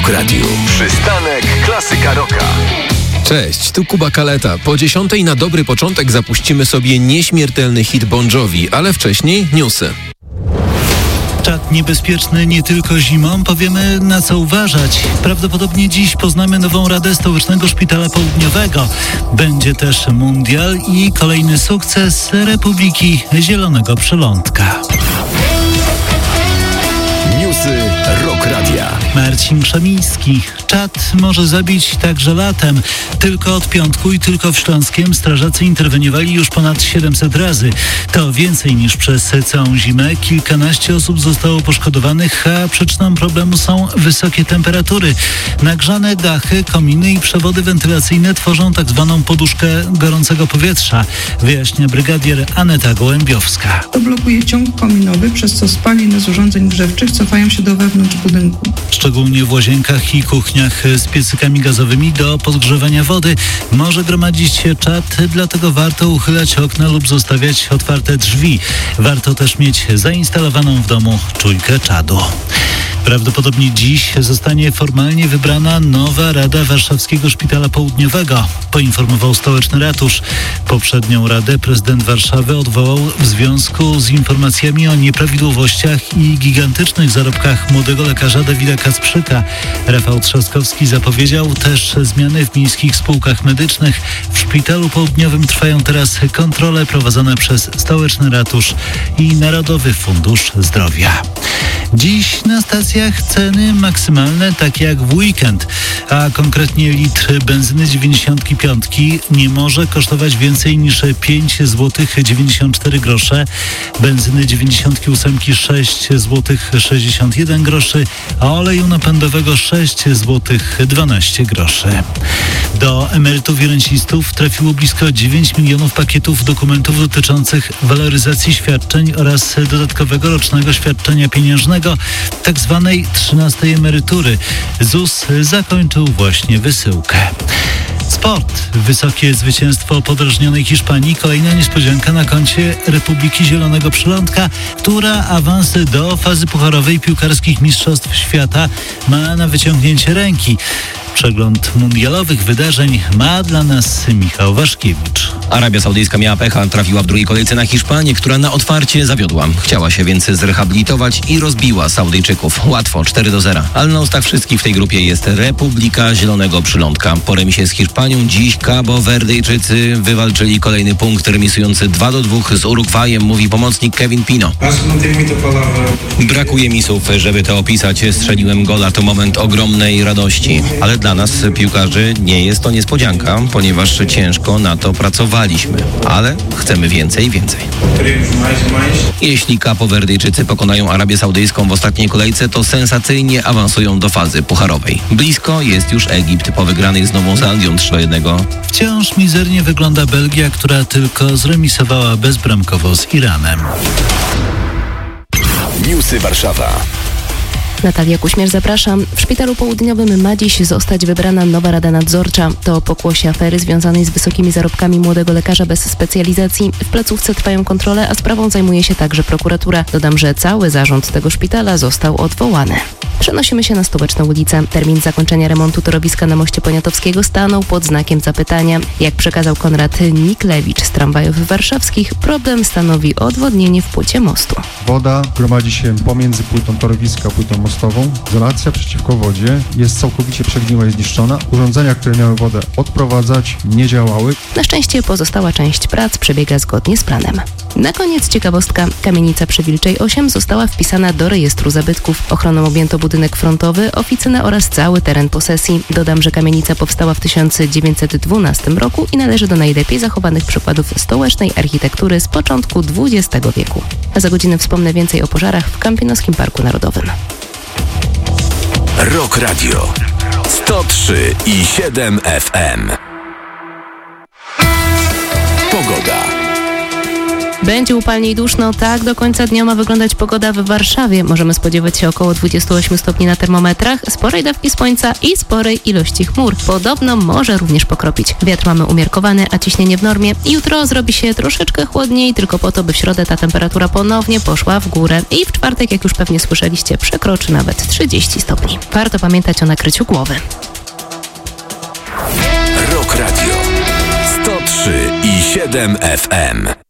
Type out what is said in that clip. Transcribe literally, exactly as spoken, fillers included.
Rock Radio. Przystanek Klasyka Rocka. Cześć, tu Kuba Kaleta. Po dziesiątej na dobry początek zapuścimy sobie nieśmiertelny hit Bon Jovi, ale wcześniej newsy. Czad niebezpieczny nie tylko zimą, powiemy na co uważać. Prawdopodobnie dziś poznamy nową radę Stołecznego Szpitala Południowego. Będzie też mundial i kolejny sukces Republiki Zielonego Przylądka. Newsy Rock Radia. Marcin Krzemiński. Czad może zabić także latem. Tylko od piątku i tylko w Śląskiem strażacy interweniowali już ponad siedemset razy. To więcej niż przez całą zimę. Kilkanaście osób zostało poszkodowanych, a przyczyną problemu są wysokie temperatury. Nagrzane dachy, kominy i przewody wentylacyjne tworzą tak zwaną poduszkę gorącego powietrza, wyjaśnia brygadier Aneta Gołębiowska. To blokuje ciąg kominowy, przez co spaliny z urządzeń grzewczych cofają się do wewnątrz budynku. Szczególnie w łazienkach i kuchniach z piecykami gazowymi do podgrzewania wody może gromadzić się czad, dlatego warto uchylać okna lub zostawiać otwarte drzwi. Warto też mieć zainstalowaną w domu czujkę czadu. Prawdopodobnie dziś zostanie formalnie wybrana nowa Rada Warszawskiego Szpitala Południowego, poinformował stołeczny ratusz. Poprzednią radę prezydent Warszawy odwołał w związku z informacjami o nieprawidłowościach i gigantycznych zarobkach młodego lekarza Dawida Kacprzyka. Rafał Trzaskowski zapowiedział też zmiany w miejskich spółkach medycznych. W Szpitalu Południowym trwają teraz kontrole prowadzone przez stołeczny ratusz i Narodowy Fundusz Zdrowia. Dziś na stacjach ceny maksymalne, takie jak w weekend, a konkretnie litr benzyny dziewięćdziesiąt pięć nie może kosztować więcej niż pięć złotych dziewięćdziesiąt cztery grosze, benzyny dziewięćdziesiąt osiem sześć złotych sześćdziesiąt jeden groszy, a oleju napędowego sześć złotych dwanaście groszy. Do emerytów i rencistów trafiło blisko dziewięć milionów pakietów dokumentów dotyczących waloryzacji świadczeń oraz dodatkowego rocznego świadczenia pieniężnego, tak zwanej trzynastej emerytury. Z U S zakończył właśnie wysyłkę. Sport. Wysokie zwycięstwo podrażnionej Hiszpanii. Kolejna niespodzianka na koncie Republiki Zielonego Przylądka, która awans do fazy pucharowej piłkarskich mistrzostw świata ma na wyciągnięcie ręki. Przegląd mundialowych wydarzeń ma dla nas Michał Waszkiewicz. Arabia Saudyjska miała pecha, trafiła w drugiej kolejce na Hiszpanię, która na otwarcie zawiodła. Chciała się więc zrehabilitować i rozbiła Saudyjczyków. Łatwo, cztery do zera. Ale na ustach wszystkich w tej grupie jest Republika Zielonego Przylądka. Po remisie z Hiszpanią dziś Kabowerdyjczycy wywalczyli kolejny punkt, remisujący dwa do dwóch z Urugwajem, mówi pomocnik Kevin Pino. Brakuje mi słów, żeby to opisać. Strzeliłem gola, to moment ogromnej radości. Ale dla nas, piłkarzy, nie jest to niespodzianka, ponieważ ciężko na to pracowaliśmy. Ale chcemy więcej i więcej. Jeśli Kabowerdyjczycy pokonają Arabię Saudyjską w ostatniej kolejce, to sensacyjnie awansują do fazy pucharowej. Blisko jest już Egipt po wygranej z Nową Zelandią trzy do jednego. Wciąż mizernie wygląda Belgia, która tylko zremisowała bezbramkowo z Iranem. Newsy Warszawa. Natalia Kuśmierz, zapraszam. W Szpitalu Południowym ma dziś zostać wybrana nowa Rada Nadzorcza. To pokłosie afery związanej z wysokimi zarobkami młodego lekarza bez specjalizacji. W placówce trwają kontrole, a sprawą zajmuje się także prokuratura. Dodam, że cały zarząd tego szpitala został odwołany. Przenosimy się na Stołeczną ulicę. Termin zakończenia remontu torowiska na moście Poniatowskiego stanął pod znakiem zapytania. Jak przekazał Konrad Niklewicz z tramwajów warszawskich, problem stanowi odwodnienie w płycie mostu. Woda gromadzi się pomiędzy płytą torowiska a płytą mostową. Izolacja przeciwko wodzie jest całkowicie przegniła i zniszczona. Urządzenia, które miały wodę odprowadzać, nie działały. Na szczęście pozostała część prac przebiega zgodnie z planem. Na koniec ciekawostka. Kamienica przy Wilczej osiem została wpisana do rejestru zabytków. Ochroną objęto budynek frontowy, oficynę oraz cały teren posesji. Dodam, że kamienica powstała w tysiąc dziewięćset dwunastym roku i należy do najlepiej zachowanych przykładów stołecznej architektury z początku dwudziestego wieku. A za godzinę wspomnę więcej o pożarach w Kampinoskim Parku Narodowym. Rock Radio sto trzy i siedem F M. Pogoda. Będzie upalnie i duszno, tak do końca dnia ma wyglądać pogoda w Warszawie. Możemy spodziewać się około dwadzieścia osiem stopni na termometrach, sporej dawki słońca i sporej ilości chmur. Podobno może również pokropić. Wiatr mamy umiarkowany, a ciśnienie w normie. Jutro zrobi się troszeczkę chłodniej, tylko po to, by w środę ta temperatura ponownie poszła w górę. I w czwartek, jak już pewnie słyszeliście, przekroczy nawet trzydzieści stopni. Warto pamiętać o nakryciu głowy. Rock Radio sto trzy i siedem F M.